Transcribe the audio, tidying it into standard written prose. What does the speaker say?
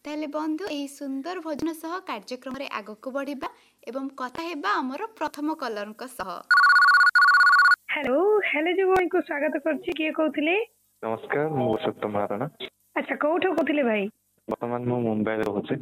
ତାହେଲେ ବନ୍ଧୁ ଏହି ସୁନ୍ଦର ଭୋଜନ ସହ କାର୍ଯ୍ୟକ୍ରମରେ ଆଗକୁ ବଢିବା ଏବଂ କଥା ହେବା ଆମର ପ୍ରଥମ କଲରଙ୍କ ସହ। ହ୍ୟାଲୋ ହ୍ୟାଲୋ ଯୁବଙ୍କୁ ସ୍ୱାଗତ କରୁଛି। କିଏ କହୁଥିଲେ? ନମସ୍କାର, ମୁଁ ପୁରୁଷୋତ୍ତମ ମହାରଣା। ଆଚ୍ଛା, କୋଉଠୁ କହୁଥିଲେ ଭାଇ? ବର୍ତ୍ତମାନ ମୁଁ ମୁମ୍ବାଇରେ ରହୁଛି।